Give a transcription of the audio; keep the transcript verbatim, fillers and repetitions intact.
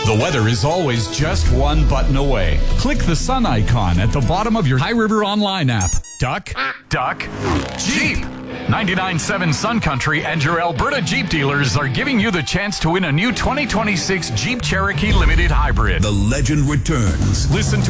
The weather is always just one button away. Click the sun icon at the bottom of your High River Online app. Duck, duck, Jeep. ninety-nine point seven Sun Country and your Alberta Jeep dealers are giving you the chance to win a new twenty twenty-six Jeep Cherokee Limited Hybrid. The legend returns. Listen to